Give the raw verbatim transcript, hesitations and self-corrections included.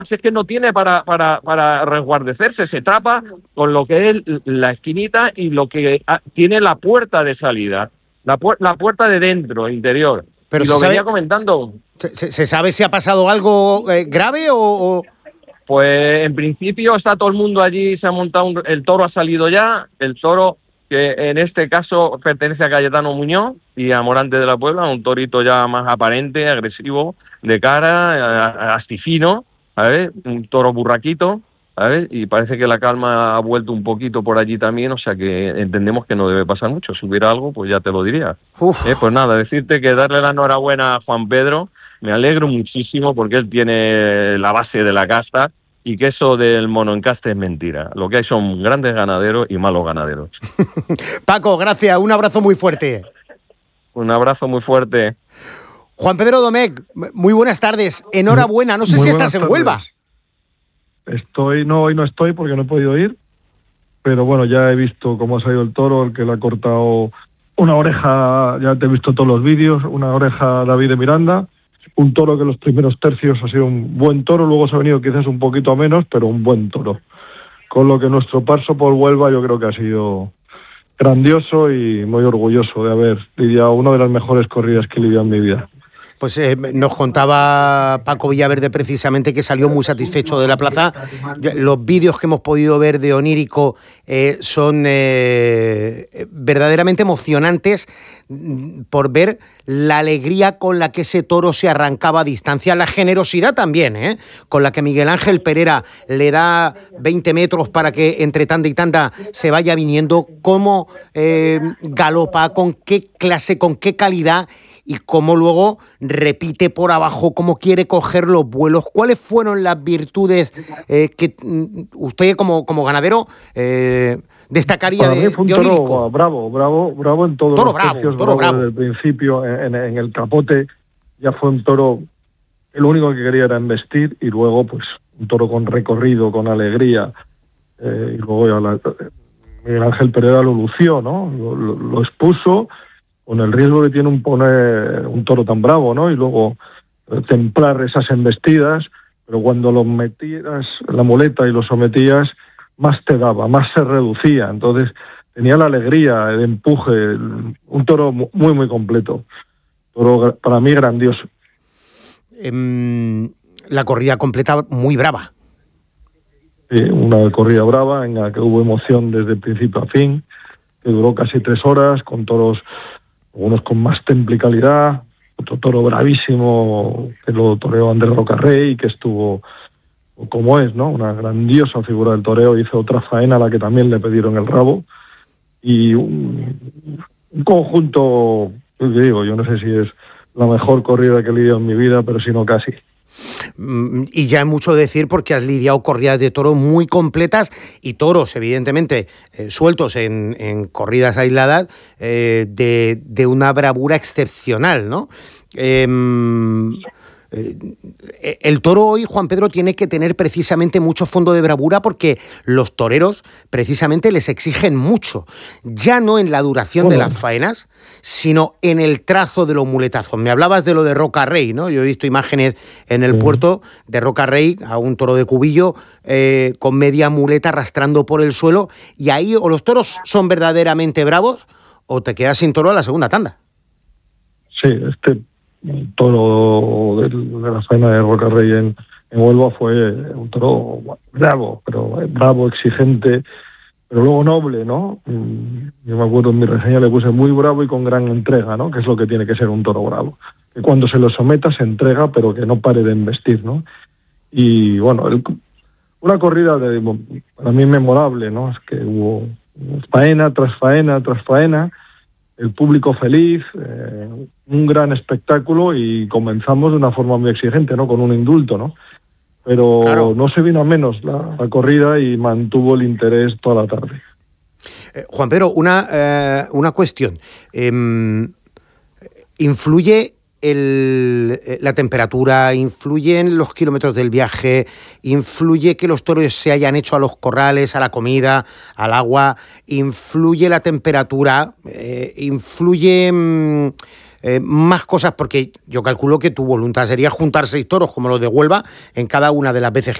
es que no tiene para, para, para resguardecerse, se tapa con lo que es la esquinita y lo que tiene la puerta de salida, la, pu- la puerta de dentro, interior. Pero y se lo sabe, venía comentando. ¿se, se sabe si ha pasado algo eh, grave o, o...? Pues en principio está todo el mundo allí, se ha montado, un, el toro ha salido ya, el toro que en este caso pertenece a Cayetano Muñoz y a Morante de la Puebla, un torito ya más aparente, agresivo, de cara, así fino, ¿sabes? Un toro burraquito, ¿sabes? Y parece que la calma ha vuelto un poquito por allí también, o sea que entendemos que no debe pasar mucho. Si hubiera algo, pues ya te lo diría. Eh, pues nada, decirte que darle la enhorabuena a Juan Pedro, me alegro muchísimo porque él tiene la base de la casta y que eso del monoencaste es mentira. Lo que hay son grandes ganaderos y malos ganaderos. Paco, gracias, un abrazo muy fuerte. Un abrazo muy fuerte. Juan Pedro Domecq, muy buenas tardes, enhorabuena, no sé Muy si estás en tardes. Huelva. Estoy, no, hoy no estoy porque no he podido ir, pero bueno, ya he visto cómo ha salido el toro, el que le ha cortado una oreja, ya te he visto todos los vídeos, una oreja a David de Miranda, un toro que en los primeros tercios ha sido un buen toro, luego se ha venido quizás un poquito a menos, pero un buen toro. Con lo que nuestro paso por Huelva yo creo que ha sido grandioso y muy orgulloso de haber lidiado una de las mejores corridas que he lidiado en mi vida. Pues eh, nos contaba Paco Villaverde precisamente que salió muy satisfecho de la plaza. Los vídeos que hemos podido ver de Onírico eh, son eh, verdaderamente emocionantes por ver la alegría con la que ese toro se arrancaba a distancia, la generosidad también, ¿eh? con la que Miguel Ángel Pereira le da veinte metros para que entre tanda y tanda se vaya viniendo, cómo eh, galopa, con qué clase, con qué calidad, y cómo luego repite por abajo, cómo quiere coger los vuelos. ¿Cuáles fueron las virtudes eh, que usted como, como ganadero eh, destacaría Para de, mí fue un de toro Onírico? bravo, bravo, bravo en todos toro los bravo, tercios, toro bravo bravo. desde el principio, en, en el capote, ya fue un toro, lo único que quería era embestir, y luego pues un toro con recorrido, con alegría, eh, y luego ya la, Miguel Ángel Pereira lo lució, ¿no? Lo, lo, lo expuso, con el riesgo que tiene un poner un toro tan bravo, ¿no? Y luego eh, templar esas embestidas, pero cuando lo metías en la muleta y lo sometías, más te daba, más se reducía. Entonces tenía la alegría, el empuje, el, un toro muy, muy completo. Toro para mí grandioso. Eh, la corrida completa muy brava. Sí, una corrida brava en la que hubo emoción desde principio a fin, que duró casi tres horas, con toros, algunos con más temple y calidad, otro toro bravísimo que lo toreó Andrés Rocarrey, que estuvo como es, ¿no? Una grandiosa figura del toreo, hizo otra faena a la que también le pidieron el rabo, y un, un conjunto, yo digo, yo no sé si es la mejor corrida que he lidiado en mi vida, pero si no casi. Y ya es mucho decir porque has lidiado corridas de toros muy completas y toros, evidentemente, eh, sueltos en, en corridas aisladas eh, de, de una bravura excepcional, ¿no? Eh, Eh, el toro hoy, Juan Pedro, tiene que tener precisamente mucho fondo de bravura porque los toreros precisamente les exigen mucho, ya no en la duración bueno. de las faenas, sino en el trazo de los muletazos. Me hablabas de lo de Rocarrey, ¿no? Yo he visto imágenes en el sí. puerto de Rocarrey a un toro de cubillo eh, con media muleta arrastrando por el suelo, y ahí o los toros son verdaderamente bravos o te quedas sin toro a la segunda tanda. Sí, este un toro de, de la faena de Rocarrey en, en Huelva fue un toro bravo, pero bravo, exigente, pero luego noble, ¿no? Yo me acuerdo en mi reseña le puse muy bravo y con gran entrega, ¿no? Que es lo que tiene que ser un toro bravo. Que cuando se lo someta se entrega, pero que no pare de embestir, ¿no? Y bueno, el, una corrida de, para mí memorable, ¿no? Es que hubo faena tras faena tras faena, el público feliz, eh, un gran espectáculo, y comenzamos de una forma muy exigente, ¿no? Con un indulto, ¿no? Pero claro, no se vino a menos la, la corrida y mantuvo el interés toda la tarde. Eh, Juan Pedro, una, eh, una cuestión. Eh, ¿Influye el, la temperatura, influyen los kilómetros del viaje, influye que los toros se hayan hecho a los corrales, a la comida, al agua, influye la temperatura, eh, influye... eh, más cosas, porque yo calculo que tu voluntad sería juntar seis toros como los de Huelva en cada una de las veces